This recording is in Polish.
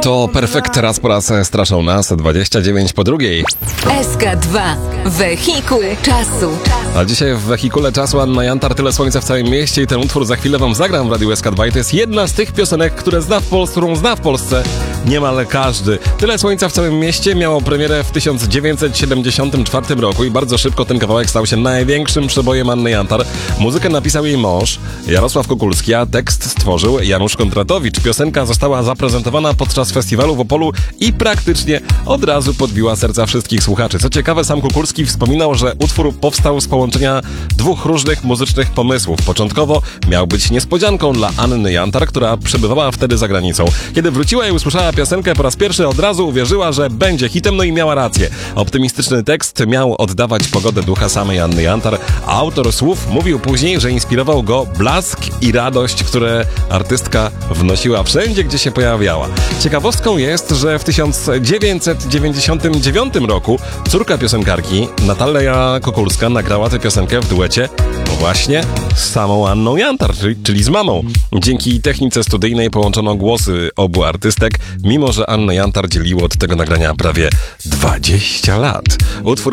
To Perfekt raz po raz straszą nas 29 po drugiej. SK2. Wehikuł czasu. A dzisiaj w Wehikule czasu Anna Jantar, Tyle słońca w całym mieście i ten utwór za chwilę wam zagram w Radiu SK2 i to jest jedna z tych piosenek, którą zna w Polsce niemal każdy. Tyle słońca w całym mieście miało premierę w 1974 roku i bardzo szybko ten kawałek stał się największym przebojem Anny Jantar. Muzykę napisał jej mąż Jarosław Kukulski, a tekst stworzył Janusz Kondratowicz. Piosenka została zaprezentowana podczas festiwalu w Opolu i praktycznie od razu podbiła serca wszystkich słuchaczy. Co ciekawe, sam Kukulski wspominał, że utwór powstał z połączenia dwóch różnych muzycznych pomysłów. Początkowo miał być niespodzianką dla Anny Jantar, która przebywała wtedy za granicą. Kiedy wróciła i usłyszała piosenkę po raz pierwszy, od razu uwierzyła, że będzie hitem, no i miała rację. Optymistyczny tekst miał oddawać pogodę ducha samej Anny Jantar, a autor słów mówił później, że inspirował go blask i radość, które artystka wnosiła wszędzie, gdzie się pojawiała. Ciekawostką jest, że w 1999 roku córka piosenkarki Natalia Kukulska nagrała tę piosenkę w duecie właśnie z samą Anną Jantar, czyli z mamą. Dzięki technice studyjnej połączono głosy obu artystek, mimo że Annę Jantar dzieliło od tego nagrania prawie 20 lat. Utwór